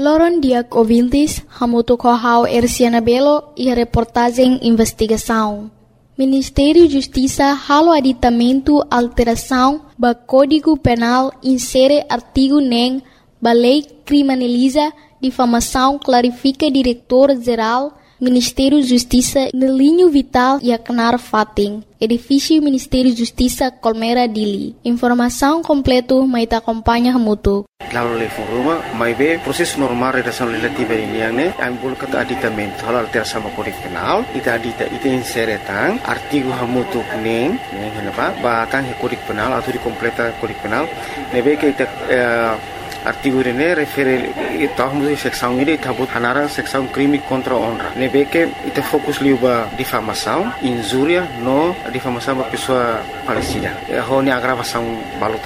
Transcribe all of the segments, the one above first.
Loron Diak Ouvintes, Hamuto Kohau Erciana Belo e a reportagem Investigação. Ministério da Justiça halo aditamento alteração do Código Penal insere artigo NEM, a lei criminaliza difamação, clarifica diretor-geral Ministério da Justiça no linho vital e Aknar Fating, edifício Ministério da Justiça Colmeira Dili. Informação completa, mas acompanha muito. Lalu reforma, mas bem processo normal redação legislativa ini yang ne, ambul kata aditamento, hal alteração do Código Penal, ita insere tang artigo hamutu neng, kenapa? Batang Código Penal atau dikompleta Código Penal, nebe que ita artigo ini refere tahun seksão ini tabut hanara seksão crime contra a honra. Nebe que ita fokus liuba difamação, injúria, no difamação da pessoa falecida. Honi agravação baluta.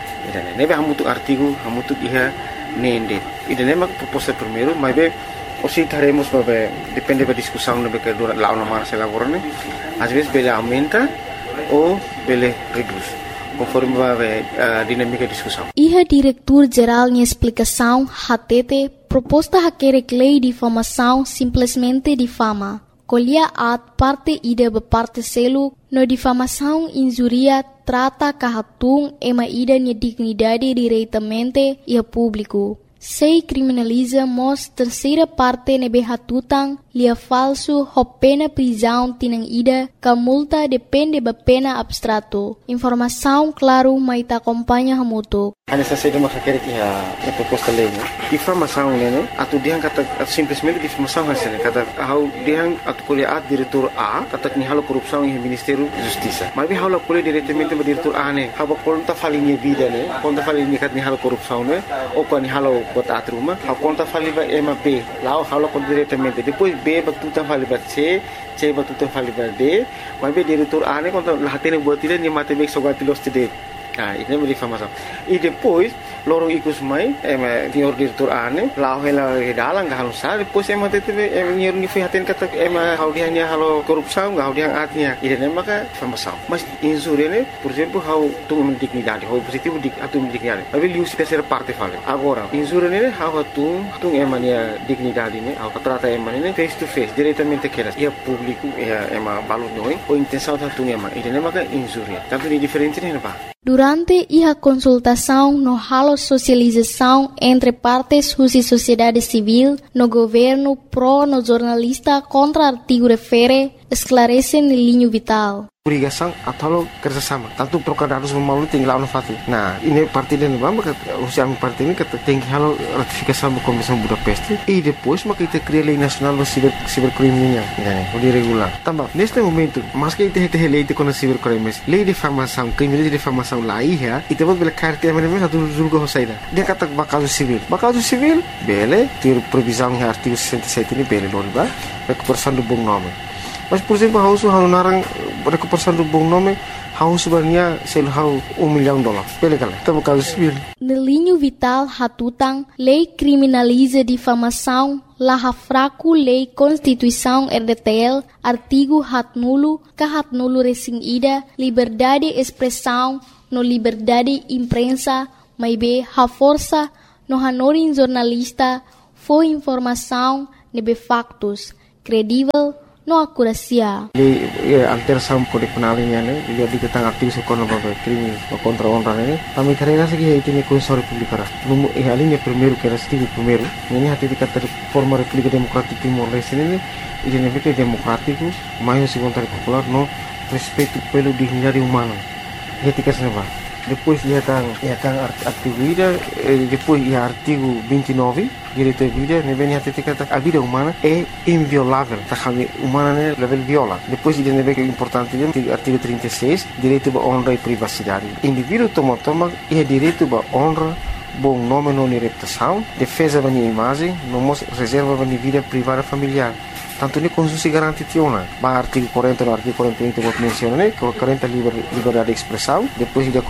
Nebe hamutu artigo hamutu iha nende. Ida nema proposta primeiro, mas be osi taremos babe depende da discussão nebe que dura lá uma se elaborane. Às vezes bele aumenta ou bele reduz, conforme babe dinâmica de discussão. Iha diretor-geral em explicação hatete proposta haquere lei de difamação simplesmente difama. Colhia at parte ida parte selo no difamação injuria trata kahatung ema ida ni dignidade diretamente e a público. Sei criminaliza mos terceira parte nebe hatutang lia falso ho pena prisão tinang ida ka multa depende ba pena abstrato. Informação claro mas ta acompanha hamuto. Hanya saja maksudnya a proposta lei, difamação né? Atau dia kata simplesmente difamação hasilnya kata how dia atau kuliah diretor A kata ni halo korupsi em Ministério da Justiça. Mas halo kuliah diretamente ba diretor A né? Haba conta falinha vida né? Conta falinha kata ni halo korupsi né? Ou quando halo bota atruma, a conta faliva B. Lá halo conta diretamente. Depois B batuta faliva C batuta faliva D. Mas B diretor A né? Conta lah tene buat dia ni mate bek sogatilos tede. Ini é difamação. E depois, lorong ikut semai, senhor diretor ane, lau hela dalang gak halus sah. Depois teve senhor ni fihatin kata hau dia ni halo korupsi, gak hau dia atnya. Ini maka difamação. Mas insure ne, por exemplo, hau tu dignidade, hau positivo atu dignidade. Tapi liu se terceira parte fala. Agora, insure ne hau tu emania dignidade ne, hau trata emania face to face, diretamente queras. Ia público, ia balut noi, ou intenção tu ema. Ini maka insure. Tapi di diferente ne apa? Durante a consultação no halo socialização entre partes e sociedade civil, no governo pro no jornalista contra artigo refere, esclarece no linho vital. Obrigação atau kerjasama. Tanto trocar harus memalu tinggal fati. Nah, ini parti dan bamba usia parti ini kata tinggi halo ratifikasi Komisi Budapest. E depois maka kita cria lei nacional do cibercriminal, o regular. Tambah, neste momento, mas que kita lei de contra cibercrimes, lei de difamação, crime de difamação lá ia, e temos bela carta de mesmo satu julgo hosaida. Dia kata bakal civil, bele, ter previsão em artigo 67 ini bele loriba, recuperação do bom nome. Mas, por exemplo, hausu narang recuperação do bom nome, hausu sebenarnya selu $1 milhão. Bele kala, tamo caso civil. No linho vital hatutang, lei criminaliza difamação, laha fraco lei Constituição RDTL, artigo hatnulo, kahatnulo resing ida, liberdade expressão, no liberdade imprensa, maibe ha força, no hanorin jornalista, foi informação, nebe factos, credível, no akurasia. Alteração Código Penal ini dia diketang aktif sekolah crime contra honra ini. Kami karena segi itu ni Constituição Republicana. A linha primeiro que era artigo primeiro, ini hati dikata forma República Democrática Timor-Leste ini identik democrático, mais segundo popular no respeito pelo dignidade humana. Etika senapa. Depois dia tang artigo vida, depois ia artigo 29 direito à vida, ne vem até kata a vida humana é inviolável, tá humana né level viola. Depois dia ne vem que é importante artigo 36 direito à honra e privacidade. Indivíduo toma é direito à honra, bom nome não reputação, defesa da imagem, não reserva da vida privada familiar. Tanto ni konstitusi garanti tiona. Ba artigo 40 no artigo 41 que vou mencionar, né? 40 liberdade de expressão, depois de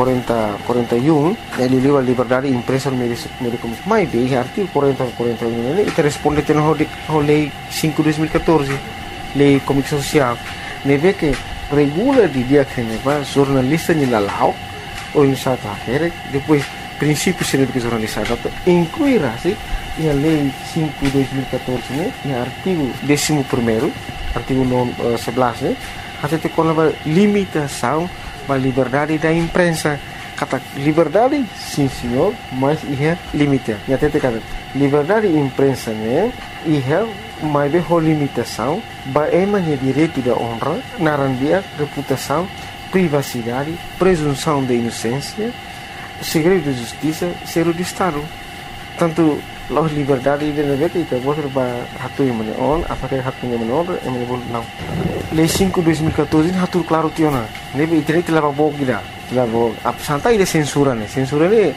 41 ele a liberdade de imprensa no meio de comunicação. Mas bem, artigo 40 41 né? Ele responde tendo a lei 5/2014, lei de comunicação social. Ne vê que regula de dia que ne va jornalista ni lalau ou em South Africa, depois princípios de jornalismo incluirá-se a Lei 5/2014, né, e artigo 11º, artigo 11, né, até com a limitação da liberdade da imprensa. Kata liberdade, sim senhor, mas é limite. E até kata liberdade da imprensa, né, mas é limitação, é direito da honra, narandia, reputação, privacidade, presunção de inocência, segredo de justiça, segredo de Estado. Tanto a liberdade de negara itu boleh hatu yang mana on, apakah hatunya mana on, yang mana boleh não. Lei 5/2014 hatu claro tiona. Nebe internet telah bawa kita, telah bawa. Santai de censura ne, censura ne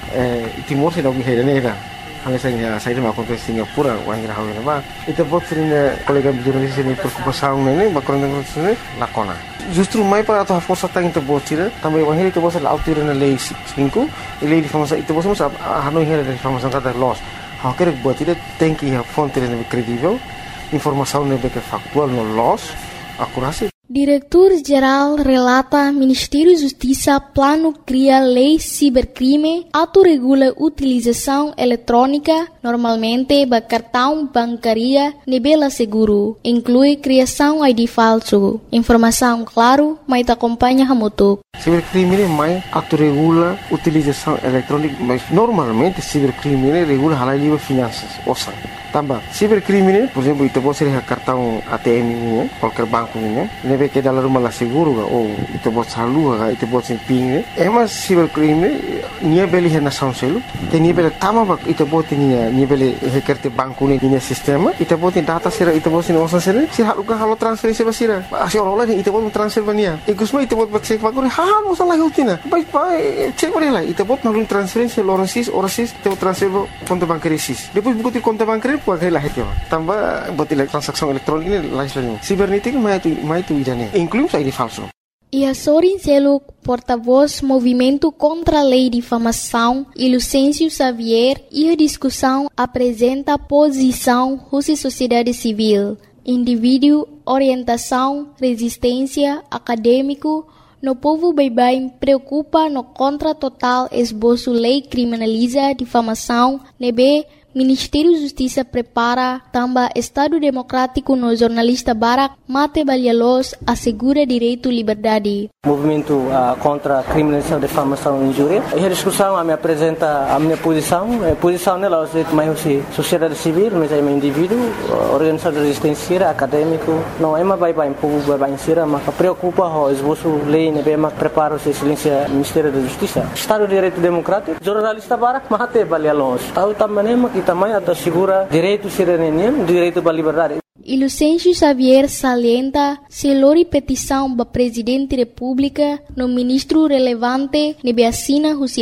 Timor se lagi hera ne. Hanya saya mau kontes Singapura, wang ira hawe ba. Itu buat sering kolega jurnalis ini preocupação ne, bakal ne lakona. Justru mai para atau força tang itu buat sih, também wang itu buat lautir na lei 5, lei difamação itu buat mas hanoi hera difamação kata loss. Hal que buat itu tem que a fonte ne credível, informação ne que factual no loss, akurasi. Diretor-Geral relata Ministério da Justiça plano cria lei cibercrime, autorregula utilização eletrônica, normalmente do cartão bancária nebela seguro, inclui criação ID falso. Informação claro, mas acompanha Hamutuk. Cibercrime mais autorregula utilização eletrônica, mas normalmente cibercrime regula halal livre finanças, osan. Tambah, cibercrime, por exemplo, itu pode ser cartão ATM ini, qualquer banco ini, nebe que dalam rumah lah seguro ga, ou itu pode salur ga, itu pode ping, emas cibercrime, nia beli nação selu, tenia beli tama bak, itu pode nia beli hekerte banco ini, nia sistema, itu pode data sira, itu pode osan sira, sira halukan halo transferensi basira, asyik orang-orang itu pode transfer bania, ikusma itu pode cek banco, halo salah hutina, baik cek beri lah, itu pode nalun transferensi orang sis, itu pode transfer konto bankari sis, depois buku konto bankari pakai lah itu, tambah buat transaksi elektronik ini lain. Cibernética mais tu idane, inclui ID falso. E Sorin Seluk, porta-voz Movimento contra a Lei de Difamação, e Lucêncio Xavier, e a discussão apresenta posição Rússia Sociedade Civil, indivíduo, orientação, resistência, acadêmico, no povo bem preocupa no contra total esboço lei criminaliza difamação, nebe Ministério da Justiça prepara também Estado Democrático no jornalista Barak Mate Balialos assegura direito e liberdade. Movimento contra a criminalização, difamação e injúria. E a discussão me apresenta a minha posição. A posição nela é mais sociedade civil, mas é um indivíduo, organização de resistência, acadêmico. Não é mais bem povo bem sira, mas preocupa o esboço lei, né, mas prepara o silêncio Ministério da Justiça. Estado de Direito Democrático, jornalista Barak Mate Balialos. Tahu também também assegura direito cidadania, direito à liberdade. E Lucêncio Xavier salienta se lori petição do Presidente da República no ministro relevante nebe assina os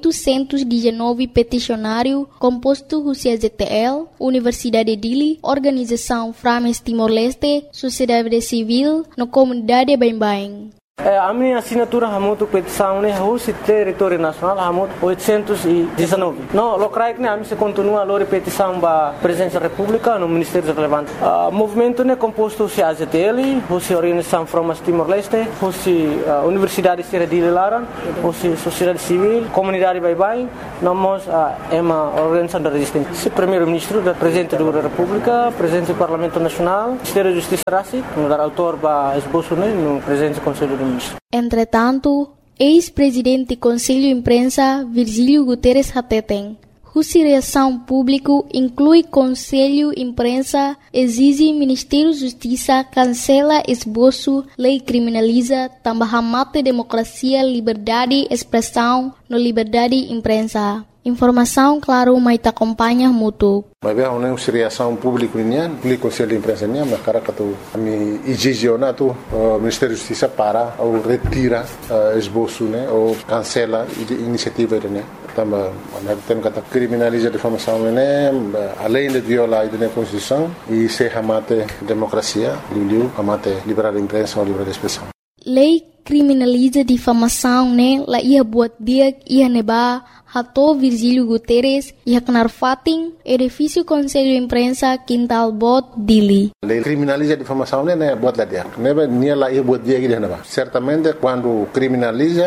819 peticionário composto os ZTL, Universidade Dili, Organização Frames Timor-Leste, Sociedade Civil, no Comunidade Bem-Bem. A minha assinatura hamutu petição né o território nacional hamutu 819. No locais né a minha se continua a lori petição ba presença da República no Ministério relevante. Movimento né composto se AZTL, o Organização Frames Timor-Leste, o Universidade Sierra de Laran, o Sociedade Civil, Comunidade Bem-Bem, nós é uma organização da resistência. O Primeiro-Ministro, da Presidente da República, Presidente do Parlamento Nacional, Ministério da Justiça Rassi, no dar autor ba esboço né no Presidente do Conselho. Entretanto, ex-presidente do Conselho de Imprensa, Virgílio Guterres Hateten, cuja reação pública inclui Conselho de Imprensa, exige Ministério da Justiça cancela esboço, lei criminaliza, também mate democracia, liberdade, expressão, no liberdade de imprensa. Informação, claro, mas te acompanha muito. Mas bem, uma reação pública o Conselho de Imprensa mas cara que tu me exige o Ministério da Justiça para ou retira esboço né ou cancela a iniciativa né. Também tem que criminalizar a difamação né, além de violar a Constituição e se amate democracia, amate liberdade de imprensa ou liberdade de expressão. Lei criminaliza difamação né, la ia buat dia ia neba Hato Virgílio Guterres e Haknar Fatin, edifício Conselho de Imprensa, Quintal Bot, Dili. A lei criminaliza a difamação, né? Buat lá dia. Neba, nia lá ia buat dia que certamente, quando criminaliza,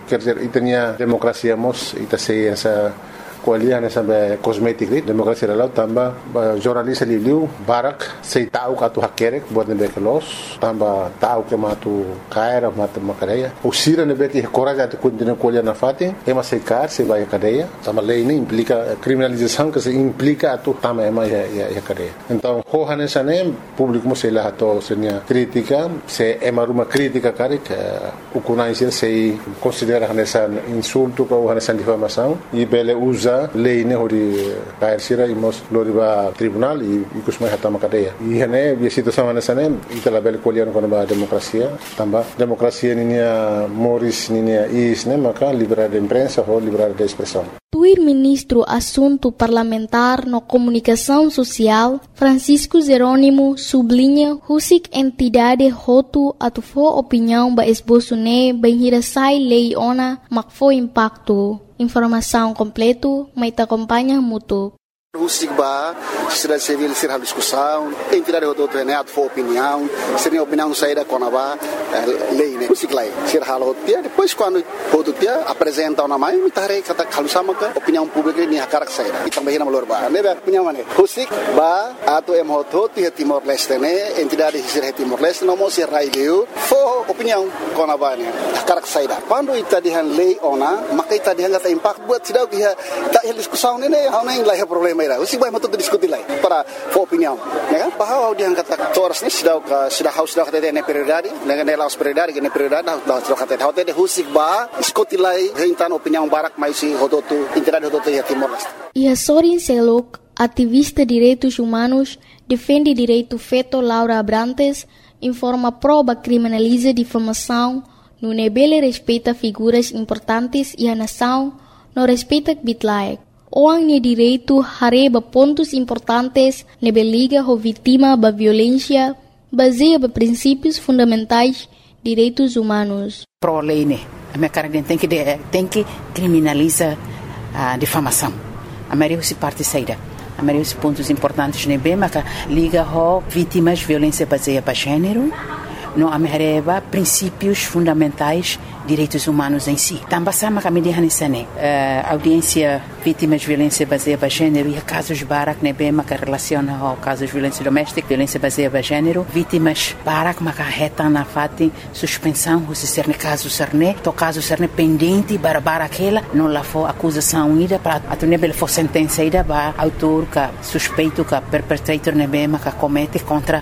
quer dizer, itania democracia mos ita sei essa kualian essa cosmetic democracia lalau tamba jornalista liu barak sei tahu katu hakerek buat nebe kelos tamba tahu ke matu kaira matu makadeia o sira nebe que coragem de continuar kualian na fatin ema sei car sei vai cadeia tamba lei nem implica criminalização que se implica tu tamba ema ya cadeia então hohan essa nem público mo sei lá to senia crítica se ema uma crítica cara que o conhecer sei considera essa insulto ou essa difamação e bele usa lei ne hori kair sira imos loriba tribunal e kusmai hatama cadeia e hane a situação nessa né itala bele colher com a democracia tamba democracia ninia moris ninia is né maka liberdade de imprensa ou liberdade de expressão. O ministro Assunto Parlamentar na Comunicação Social, Francisco Jerônimo, sublinha husik entidade hotu atufo opinião ba esboço ne banhirasai lei ona makfo impacto. Informação completo, mas te acompanha mútuo. Husik ba, sociedade civil ser a discussão, entidade do Renato for opinião, seria opinião saída com a lei, né? Husik lá, ser a rotia, depois quando o dia apresenta uma mãe, me tarei kata kalusama ka opinião pública ni hakarak saída. E também na malor ba, né? Opinião mana? Husik ba, ato emhoto ti Timor Leste né? Entidade ser Timor Leste não mo ser raileu, for opinião com a ba né? Hakarak saída. Quando ita dihan lei ona, maka ita dihan kata impact buat sidau que tak discussão né? Hau nem lá é problema. Você vai muito discutir lá para opinião, né? Bahwa dia kata toras ni sudah haus sudah kata ne prioridade, ne laus prioridade, ne prioridade dah sudah kata hote de husik ba diskutir lá rentan opinião barak mais si hodotu entidade hodotu ya Timor Leste. E a Sorin Selok, ativista de direitos humanos, defende direito feto Laura Abrantes, informa prova criminaliza difamação, no nebele respeita figuras importantes e a nação não respeita bitlaek. Orang ni direito hareba pontos importantes nebe liga ho vítima ba violência baseia ba princípios fundamentais direitos humanos. Pro lei né, a minha cara tem que criminalizar a difamação. A maioria se parte saída. A maioria dos pontos importantes nebe mas liga ho vítimas violência baseia ba gênero. Não amerreba princípios fundamentais direitos humanos em si. Também sama kami dihanisane audiência vítimas de violência baseada em gênero e casos barak nebe maka relaciona ao casos de violência doméstica, violência baseada em gênero, vítimas barak maka reta na fati suspensão se ser caso serne, to caso serne pendente para aquela não lá for acusação ida para atunebel for sentença ida ba autor ka suspeito ka perpetrator nebe maka comete contra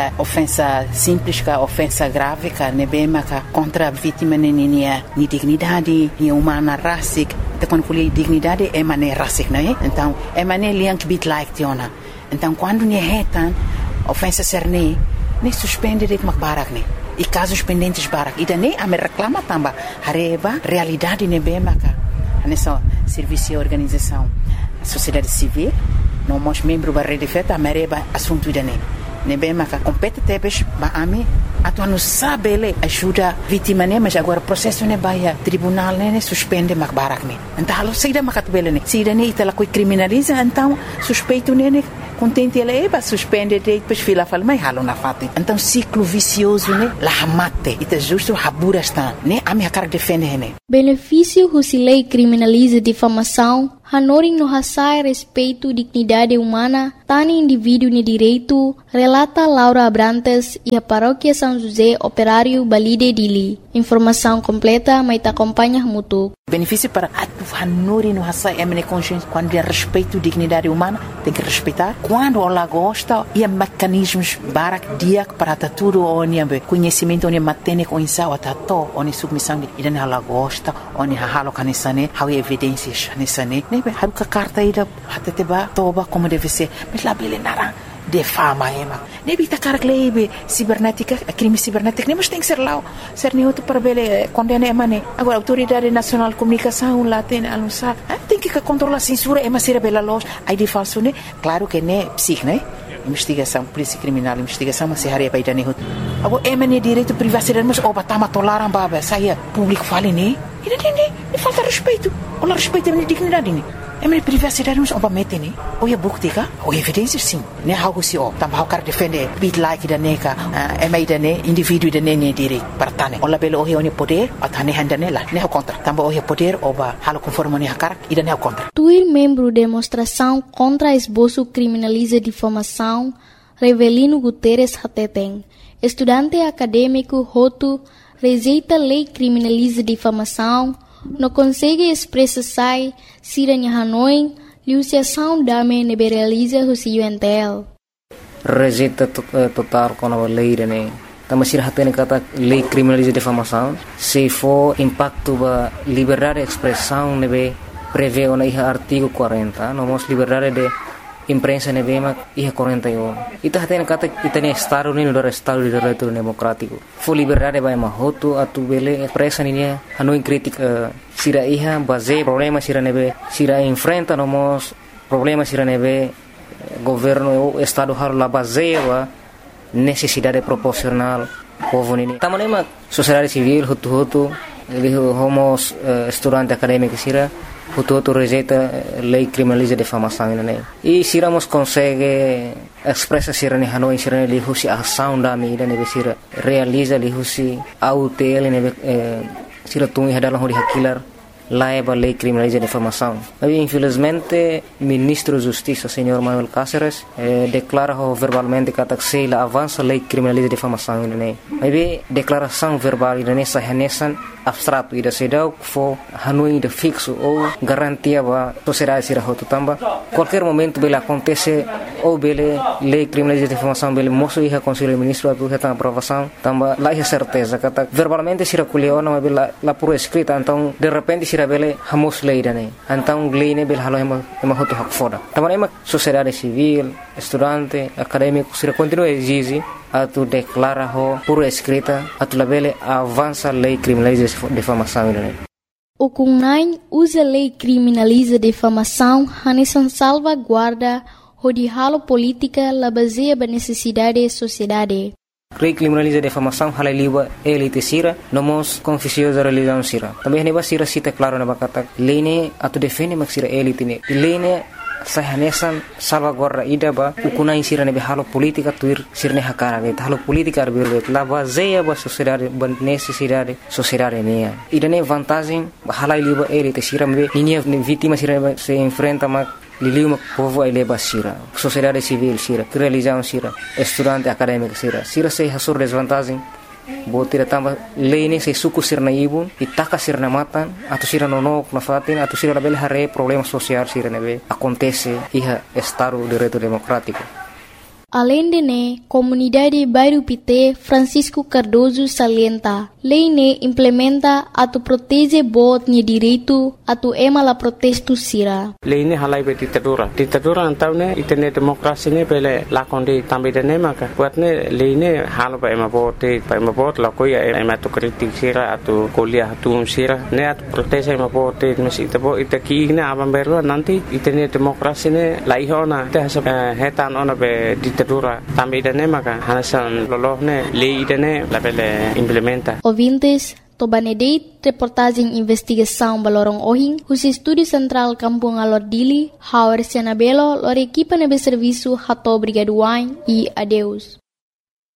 ofensa simples ka ofensa grave ka nebe maka contra vítima ni dignidade, ni humana racic, então quando falei dignidade é maneira racic, não é? Então é maneira liang bit like tiona. Então quando ni retan ofensa serne, nem suspende de barak ne. E casos pendentes barak, e daí a me reclama tamba hareba realidade nebe maka. Nessa serviço e organização, a sociedade civil, não mos membro da rede feta, a mereba assunto daí. Nebe maka competitebes ba ame atu não sabe ele ajuda vítima né mas agora processo né vai tribunal né suspende mak barak né então halo saída makat bele né saída né itala coi criminaliza então suspeito né contente ele ba suspende depois fila fala mas halo na fate então ciclo vicioso né la mate ita justo habura está né a minha cara defende né benefício husilei criminaliza difamação hanoring no hasai respeito dignidade humana tani indivíduo ni direito relata Laura Abrantes e a paróquia São José Operário Balide Dili. Informação completa, mas te acompanha mútuo. Benefício para a Nori no Hassai é consciência quando é respeito à dignidade humana, tem que respeitar. Quando ela gosta, e mecanismos barak dia para tudo onde conhecimento onde matene com insau atato onde submissão e dan ela gosta onde halo kanisane há evidências kanisane né haruka carta ida hateteba toba como deve ser mas lá bele narang de fama ema nebi ta carglebe cibernética crime cibernético nem mas tem que ser lá ser nem outro para bele condena emane agora autoridade nacional de comunicação lá tem anunciar tem que controlar a censura ema ser bela loja aí de falso né claro que né psic né investigação polícia criminal investigação mas se haria para ir nem agora emane direito privacidade mas oba tama toleram baba saia público fale né e falta respeito olha respeito a minha dignidade né Mas privacidade não é uma meta, né? Ou é bukti ka? Ou evidência sim. Né? Algo se ó. Também o cara defende bit like da neka, da indivíduo da ne direito para tane. Ola belo o é poder, a tane handa nela. Né o contra. Também o poder oba halo conforme ne cara e da ne o contra. Tuir membro demonstração contra esboço criminaliza difamação, Revelino Guterres Hateten, estudante acadêmico Hotu, rejeita lei criminaliza difamação, não consegue expressar siranya Hanoi, liusiação dame neberaliza o UNTL. Rejeita total com a lei, né? Também se Hateten kata lei criminaliza difamação, se for impacto ba liberdade de expressão, nebe prevê o artigo 40, nomos liberdade de imprensa nebema iha 41. Ita haten kata itani estado ni do estado de direito democrático. Fo liberdade vai mahoto atu bele expressa ni hanu crítica sira iha base problema sira nebe sira enfrenta nomos problema sira nebe governo estado har la base wa necessidade proporcional povo ni. Tamanema sociedade civil hutu homos estudante acadêmico sira Hutu rejeita lei criminaliza difamação né e siramos consegue expressa sirane Hanoi sirane lihusi ação da mídia né sira realiza lihusi autel né sira tungi hadalang hori hakilar laiba lei criminaliza difamação. Mas infelizmente ministro de Justiça senhor Manuel Cáceres declara verbalmente que se la avança lei criminaliza difamação né. Mas declaração verbal né sahanesan abstrato ida sedau fo Hanoi de fixo ou garantia ba sociedade sira hotu tamba qualquer momento bela acontece ou bele lei criminaliza difamação bele moço iha conselho ministro atu heta aprovação tamba lá é certeza que verbalmente sira kuleona mas bela la por escrita então de repente sira bele hamos lei dane então lei ne bele halo ema hotu hak foda tamba ema sociedade civil estudante acadêmico sira continua exige atu declara ho por escrita atu labele avança lei criminaliza difamação né. O CUNAI usa lei criminaliza difamação hanesan salvaguarda hodihalo política la baseia ba necessidade sociedade. Lei criminaliza difamação halaliwa elite sira nomos confusiosa religião sira. Também neba sira cita claro na bakata lei ne atu defende mak sira elite ne. Lei ne sahanesan salvaguarda ida ba ukuna insira nebe halo politika tuir sirne hakara be halo politika arbir la baseia ba sociedade ba necessidade sociedade nea ida ne vantagem hala liba elite sira me ninia vítima sira se enfrenta ma liliu povo ele ba sira sociedade civil sira religião sira estudante acadêmico sira se hasur desvantagem botira tamba lei se suku sirna ibu itaka sirna matan atau sira nonok na fatin atau sira label hare problema social sira nebe acontece iha estado de direito democrático. Além de ne, comunidade Bairro Pité Francisco Cardoso salienta, lei ne implementa atu protege bot ni direito atu ema la protesto sira. Lei ne halai be ditadura antau ne itene demokrasi ne bele lakonde tambe de ne maka buat ne lei ne halo ba ema bot la ko ya ema tu kritik sira atu kuliah atu sira ne atu protege ema bot mesi tebo itaki ne abam berlo nanti itene demokrasi ne laihona te hetan ona be también tenemos que hacer los ley de la pele implementa. Ouvintes, Tobanedeit, reportagem investigação balorong ohing, os estúdio central Kampung Alordili, Hauer Sianabelo, lor equipa nebe serviço Hato Brigaduain e adeus.